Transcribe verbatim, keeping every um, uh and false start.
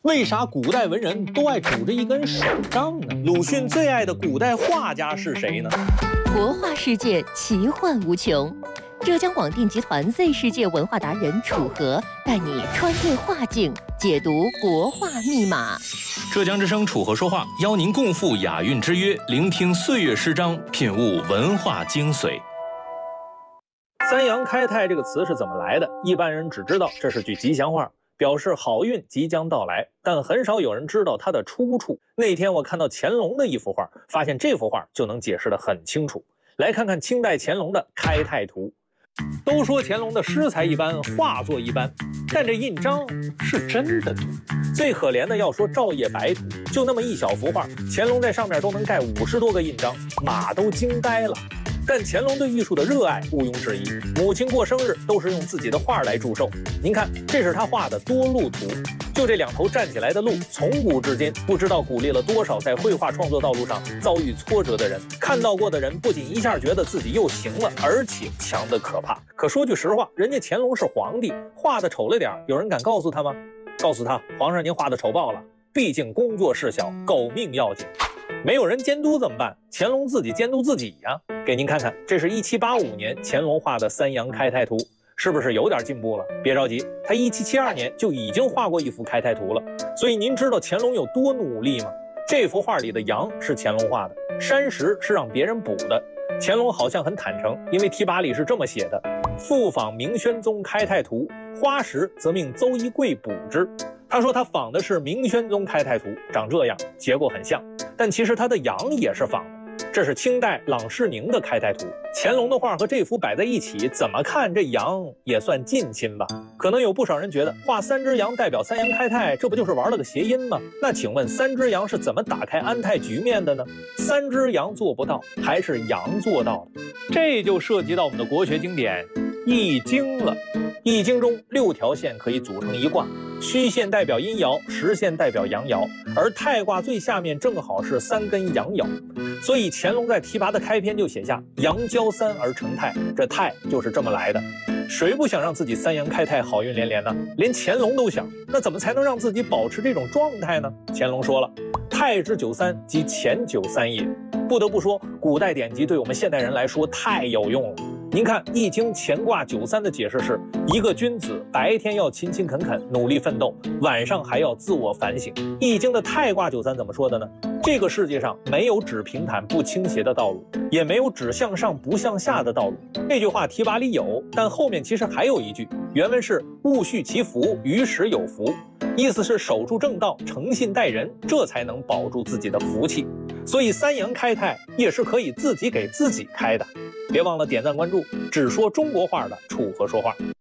为啥古代文人都爱拄着一根手杖呢？鲁迅最爱的古代画家是谁呢？ 国画世界奇幻无穷，浙江广电集团 Z 世界文化达人楚河带你穿越画境，解读国画密码。 浙江之声楚河说话，邀您共赴雅韵之约，聆听岁月诗章，品悟文化精髓。 三阳开泰这个词是怎么来的？一般人只知道这是句吉祥话，表示好运即将到来，但很少有人知道它的出处。那天我看到乾隆的一幅画，发现这幅画就能解释得很清楚。来看看清代乾隆的《开泰图》。都说乾隆的诗才一般，画作一般，但这印章是真的多。最可怜的要说照夜白图，就那么一小幅画，乾隆在上面都能盖五十多个印章，马都惊呆了。但乾隆对艺术的热爱毋庸置疑，母亲过生日都是用自己的画来祝寿。您看，这是他画的多鹿图，就这两头站起来的鹿，从古至今不知道鼓励了多少在绘画创作道路上遭遇挫折的人。看到过的人不仅一下觉得自己又行了，而且强得可怕。可说句实话，人家乾隆是皇帝，画的丑了点，有人敢告诉他吗？告诉他，皇上您画的丑爆了，毕竟工作事小，狗命要紧。没有人监督怎么办？乾隆自己监督自己呀。给您看看，这是一七八五年乾隆画的《三阳开泰图》，是不是有点进步了？别着急，他一七七二年就已经画过一幅开泰图了。所以您知道乾隆有多努力吗？这幅画里的羊是乾隆画的，山石是让别人补的。乾隆好像很坦诚，因为题跋里是这么写的：复仿明宣宗开泰图，花石则命邹一贵补之。他说他仿的是明宣宗开泰图，长这样，结构很像，但其实他的羊也是仿的。这是清代郎世宁的开泰图，乾隆的画和这幅摆在一起，怎么看这羊也算近亲吧？可能有不少人觉得画三只羊代表三阳开泰，这不就是玩了个谐音吗？那请问三只羊是怎么打开安泰局面的呢？三只羊做不到，还是羊做到了？这就涉及到我们的国学经典《易经》了。《易经》中六条线可以组成一卦，虚线代表阴爻，实线代表阳爻，而泰卦最下面正好是三根阳爻。所以乾隆在题跋的开篇就写下阳交三而成泰，这泰就是这么来的。谁不想让自己三阳开泰，好运连连呢？连乾隆都想，那怎么才能让自己保持这种状态呢？乾隆说了，泰之九三即乾九三也。不得不说，古代典籍对我们现代人来说太有用了。您看《易经》乾卦九三的解释是：一个君子白天要勤勤恳恳努力奋斗，晚上还要自我反省。《易经》的太卦九三怎么说的呢？这个世界上没有指平坦不倾斜的道路，也没有指向上不向下的道路。这句话题跋里有，但后面其实还有一句，原文是勿恤其福，于时有福，意思是守住正道，诚信待人，这才能保住自己的福气。所以三阳开泰也是可以自己给自己开的。别忘了点赞关注，只说中国画的楚河说话。